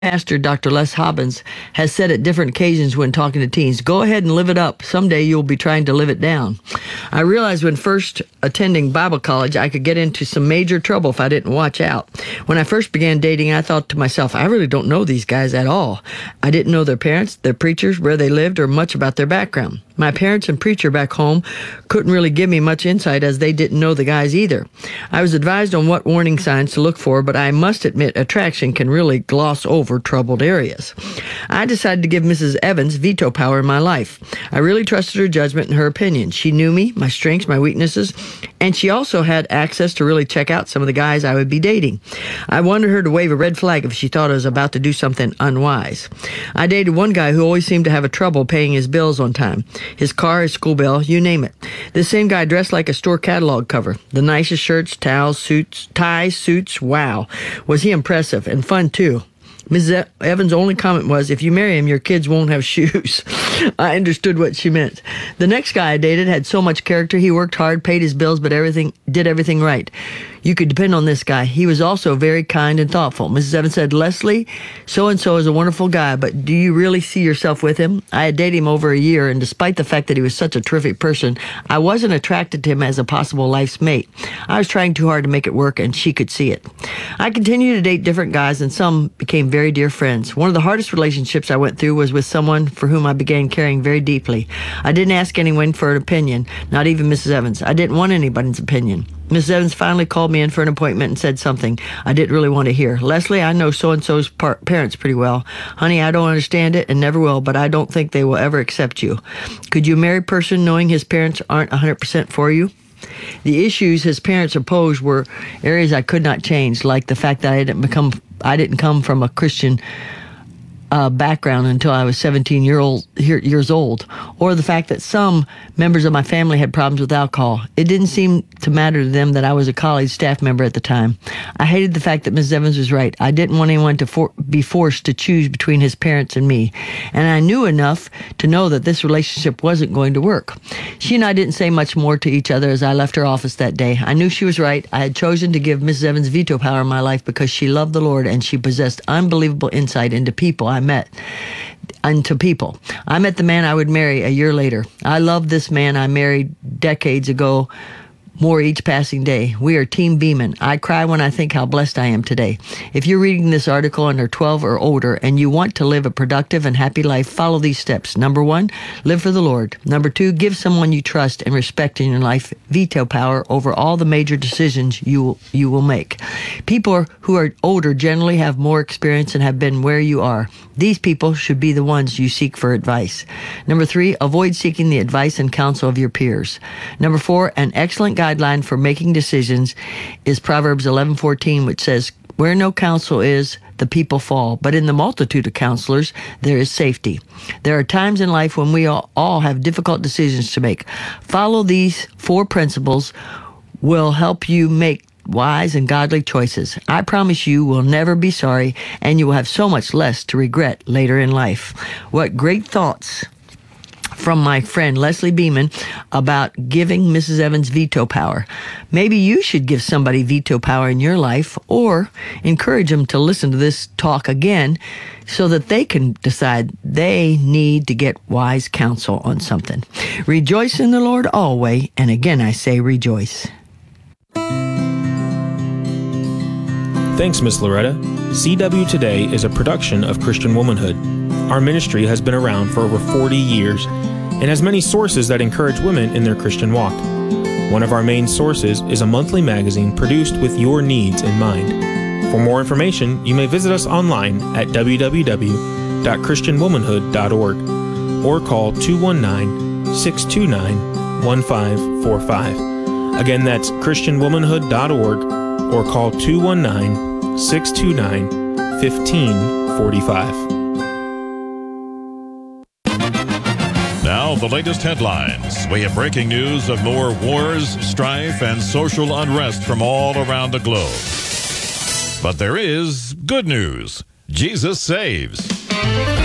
Pastor Dr. Les Hobbins has said at different occasions when talking to teens, go ahead and live it up. Someday you'll be trying to live it down. I realized when first attending Bible college, I could get into some major trouble if I didn't watch out. When I first began dating, I thought to myself, I really don't know these guys at all. I didn't know their parents, their preachers, where they lived, or much about their background. My parents and preacher back home couldn't really give me much insight as they didn't know the guys either. I was advised on what warning signs to look for, but I must admit attraction can really gloss over troubled areas. I decided to give Mrs. Evans veto power in my life. I really trusted her judgment and her opinion. She knew me, my strengths, my weaknesses, and she also had access to really check out some of the guys I would be dating. I wanted her to wave a red flag if she thought I was about to do something unwise. I dated one guy who always seemed to have a trouble paying his bills on time. His car, his school bill, you name it. This same guy dressed like a store catalog cover. The nicest shirts, towels, suits, ties, suits. Wow. Was he impressive and fun too. Mrs. Evans' only comment was, if you marry him, your kids won't have shoes. I understood what she meant. The next guy I dated had so much character. He worked hard, paid his bills, but did everything right. You could depend on this guy. He was also very kind and thoughtful. Mrs. Evans said, Leslie, so-and-so is a wonderful guy, but do you really see yourself with him? I had dated him over a year, and despite the fact that he was such a terrific person, I wasn't attracted to him as a possible life's mate. I was trying too hard to make it work, and she could see it. I continued to date different guys, and some became very dear friends. One of the hardest relationships I went through was with someone for whom I began caring very deeply. I didn't ask anyone for an opinion, not even Mrs. Evans. I didn't want anybody's opinion. Mrs. Evans finally called me in for an appointment and said something I didn't really want to hear. Leslie, I know so-and-so's parents pretty well. Honey, I don't understand it and never will, but I don't think they will ever accept you. Could you marry a person knowing his parents aren't 100% for you? The issues his parents opposed were areas I could not change, like the fact that I didn't come from a Christian background until I was 17 years old, or the fact that some members of my family had problems with alcohol. It didn't seem to matter to them that I was a college staff member at the time. I hated the fact that Mrs. Evans was right. I didn't want anyone to be forced to choose between his parents and me, and I knew enough to know that this relationship wasn't going to work. She and I didn't say much more to each other as I left her office that day. I knew she was right. I had chosen to give Mrs. Evans veto power in my life because she loved the Lord and she possessed unbelievable insight into people I met the man I would marry a year later. I love this man I married decades ago more each passing day. We are Team Beeman. I cry when I think how blessed I am today. If you're reading this article and are 12 or older and you want to live a productive and happy life, follow these steps. Number 1, live for the Lord. Number 2, give someone you trust and respect in your life veto power over all the major decisions you will make. People who are older generally have more experience and have been where you are. These people should be the ones you seek for advice. Number 3, avoid seeking the advice and counsel of your peers. Number 4, an excellent guideline for making decisions is Proverbs 11:14, which says, where no counsel is, the people fall, but in the multitude of counselors, there is safety. There are times in life when we all have difficult decisions to make. Follow these 4 principles will help you make wise and godly choices. I promise you will never be sorry, and you will have so much less to regret later in life. What great thoughts from my friend Leslie Beeman about giving Mrs. Evans veto power. Maybe you should give somebody veto power in your life, or encourage them to listen to this talk again so that they can decide they need to get wise counsel on something. Rejoice in the Lord always, and again I say rejoice. Thanks, Miss Loretta. CW Today is a production of Christian Womanhood. Our ministry has been around for over 40 years and has many sources that encourage women in their Christian walk. One of our main sources is a monthly magazine produced with your needs in mind. For more information, you may visit us online at www.christianwomanhood.org or call 219-629-1545. Again, that's christianwomanhood.org or call 219-629-1545. Now, the latest headlines. We have breaking news of more wars, strife, and social unrest from all around the globe. But there is good news. Jesus saves.